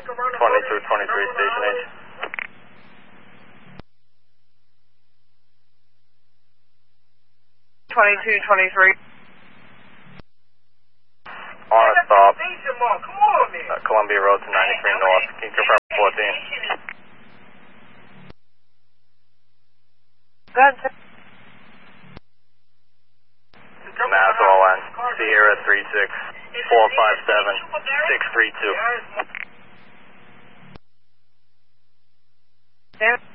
2223 Station H. 2223. On a stop. Columbia Road to 93 North. Can you confirm 14? Go ahead, sir. Mass all in. Sierra 36457 632. Stand.